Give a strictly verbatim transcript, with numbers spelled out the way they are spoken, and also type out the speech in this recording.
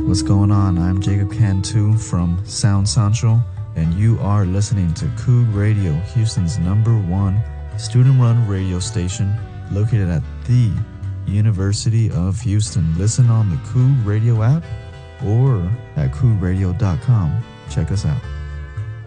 What's going on? I'm Jacob Cantu from Sound Central, and you are listening to Coog Radio, Houston's number one student-run radio station located at the University of Houston. Listen on the Coog Radio app or at coog radio dot com. Check us out.